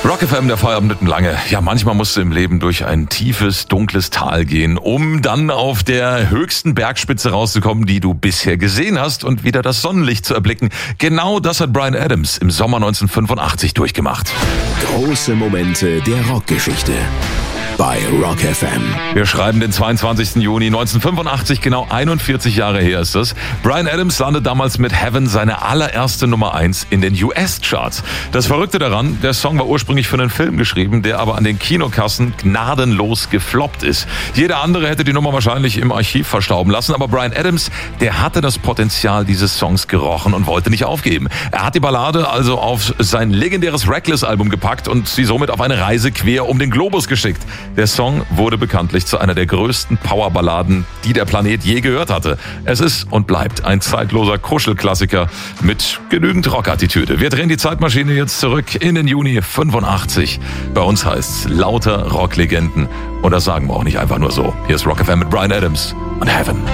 Rock FM, der Feierabend mitten lange. Ja, manchmal musst du im Leben durch ein tiefes, dunkles Tal gehen, um dann auf der höchsten Bergspitze rauszukommen, die du bisher gesehen hast und wieder das Sonnenlicht zu erblicken. Genau das hat Bryan Adams im Sommer 1985 durchgemacht. Große Momente der Rockgeschichte bei Rock FM. Wir schreiben den 22. Juni 1985, genau 41 Jahre her ist das. Bryan Adams landet damals mit Heaven seine allererste Nummer 1 in den US-Charts. Das Verrückte daran, der Song war ursprünglich für einen Film geschrieben, der aber an den Kinokassen gnadenlos gefloppt ist. Jeder andere hätte die Nummer wahrscheinlich im Archiv verstauben lassen, aber Bryan Adams, der hatte das Potenzial dieses Songs gerochen und wollte nicht aufgeben. Er hat die Ballade also auf sein legendäres Reckless-Album gepackt und sie somit auf eine Reise quer um den Globus geschickt. Der Song wurde bekanntlich zu einer der größten Powerballaden, die der Planet je gehört hatte. Es ist und bleibt ein zeitloser Kuschelklassiker mit genügend Rockattitüde. Wir drehen die Zeitmaschine jetzt zurück in den Juni 85. Bei uns heißt's lauter Rocklegenden. Und das sagen wir auch nicht einfach nur so. Hier ist Rock FM mit Bryan Adams und Heaven.